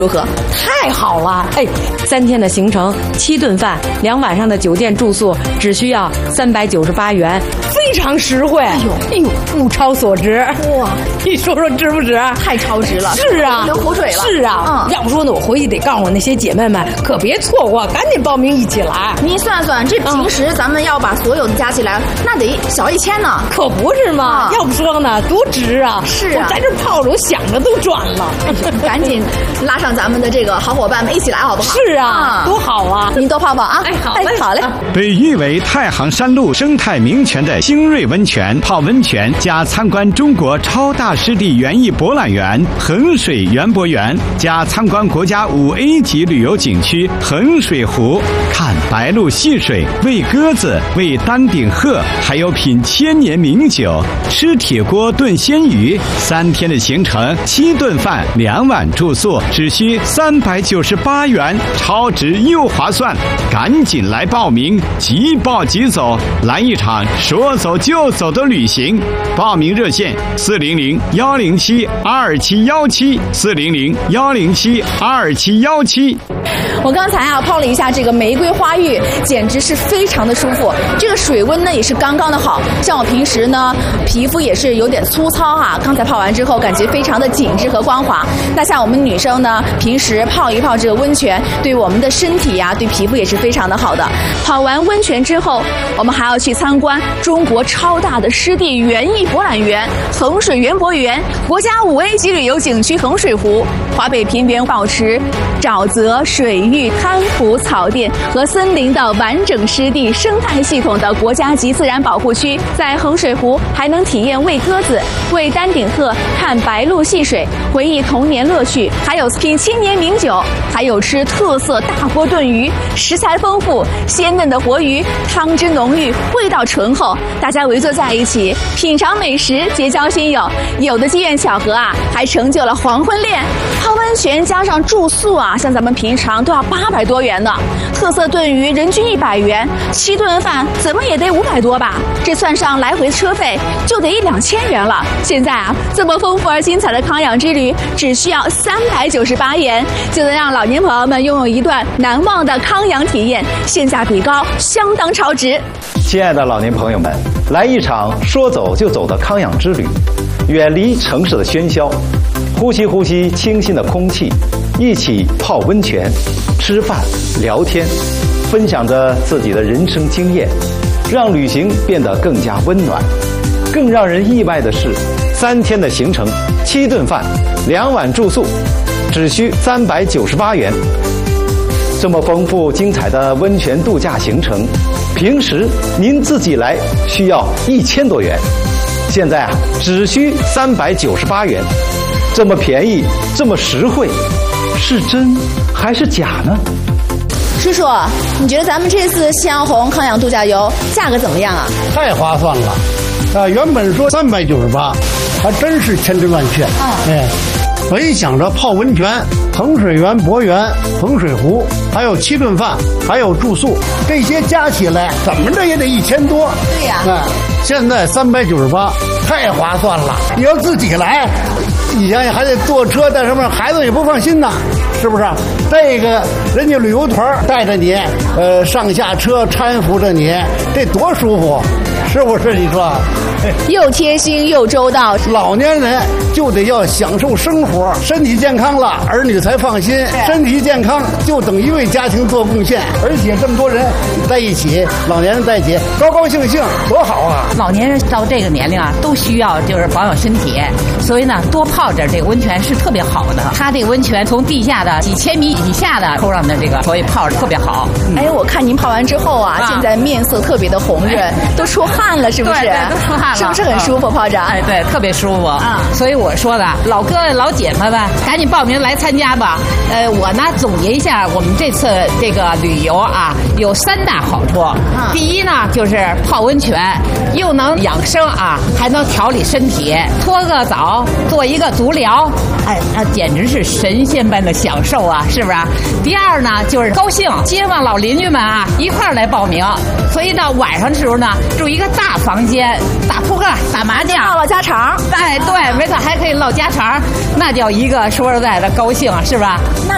如何？ 太好了！哎，3天的行程，7顿饭，2晚上的酒店住宿，只需要398元，非常实惠。哎呦，物超所值！哇，你说说值不值？ 太超值了！ 是啊， 流口水了。 是啊，要不说呢，我回去得告诉我那些姐妹们，可别错过，赶紧报名一起来。 你算算，这平时咱们要把所有的加起来，那得小1000呢。 可不是嘛！要不说呢，多值啊！ 是啊， 我在这泡着，我想着都赚了。 赶紧拉上咱们的这个好伙伴们一起来，好不好？ 是啊，多好啊！ 您多泡泡啊！ 哎，好嘞， 好嘞。 被誉为太行山路生态名泉的星瑞温泉泡温泉加参观中国超大湿地园艺博览园衡水园博园加参观国家5A 级旅游景区衡水湖，看白鹭戏水，喂鸽子，喂丹顶鹤，还有品千年名酒，吃铁锅炖鲜鱼。3天的行程，7顿饭，2晚住宿，只需398元，超值又划算，赶紧来报名，即报即走，来一场说走就走的旅行。报名热线400-107-2717，400-107-2717。 我刚才泡了一下这个玫瑰花浴，简直是非常的舒服。这个水温呢也是刚刚的好，像我平时呢皮肤也是有点粗糙啊，刚才泡完之后感觉非常的紧致和光滑。那像我们女生呢，平时泡一泡这个温泉，对我们的身体呀，对皮肤也是非常的好的。泡完温泉之后，我们还要去参观中国超大的湿地园艺博览园衡水园博园，国家5A 级旅游景区衡水湖，华北平原保持沼泽、水域、滩涂、草甸和森林的完整湿地生态系统的国家级自然保护区。在衡水湖还能体验喂鸽子、喂丹顶鹤、看白鹭戏水，回忆童年乐趣，还有品千年名酒，还有吃特色大锅炖鱼，食材丰富，鲜嫩的活鱼，汤汁浓郁，味道醇厚，大家围坐在一起品尝美食，结交新友。有的机缘巧合啊，还成就了黄昏恋。泡温泉加上住宿啊，像咱们平常都要800多元呢。特色炖鱼人均100元，7顿饭怎么也得500多吧？这算上来回车费就得1-2000元了。现在啊，这么丰富而精彩的康养之旅，只需要398元，就能让老年朋友们拥有一段难忘的康养体验，性价比高，相当超值。 亲爱的老年朋友们，来一场说走就走的康养之旅，远离城市的喧嚣，呼吸呼吸清新的空气，一起泡温泉，吃饭聊天，分享着自己的人生经验，让旅行变得更加温暖。更让人意外的是，3天的行程，7顿饭，2晚住宿，只需398元。这么丰富精彩的温泉度假行程，平时您自己来需要1000多元，现在啊只需398元，这么便宜，这么实惠，是真还是假呢？ 叔叔，你觉得咱们这次夕阳红康养度假游价格怎么样啊？ 太划算了，原本说398，还真是千真万确。哎，我一想着泡温泉，衡水园博园、衡水湖，还有7顿饭，还有住宿，这些加起来怎么着也得1000多。 对呀。 现在398，太划算了。你要自己来，你想想还得坐车在上面，孩子也不放心呐，是不是？这个人家旅游团带着你，上下车搀扶着你，这多舒服，是不是？你说？ 又贴心又周到。 老年人就得要享受生活，身体健康了，儿女才放心。身体健康就等于为家庭做贡献，而且这么多人在一起，老年人在一起，高高兴兴，多好啊！ 老年人到这个年龄啊，都需要就是保养身体，所以呢，多泡点这个温泉是特别好的。它这个温泉从地下的几千米以下的沟上的这个，所以泡着特别好。 哎，我看您泡完之后啊，现在面色特别的红润，都出汗了，是不是？ 对，都出汗了， 是不是很舒服？泡着？ 哎，对，特别舒服啊。所以我说的，老哥老姐们们，赶紧报名来参加吧。我呢总结一下，我们这次这个旅游啊，有3大好处。第一呢，就是泡温泉，又能养生啊，还能调理身体，搓个澡，做一个足疗，哎，那简直是神仙般的享受啊，是不是？第二呢，就是高兴，街坊老邻居们啊一块儿来报名，所以到晚上的时候呢，住一个大房间，打扑克、打麻将、 唠家常。 哎，对，没错，还可以唠家常，那叫一个说实在的高兴，是吧？ 那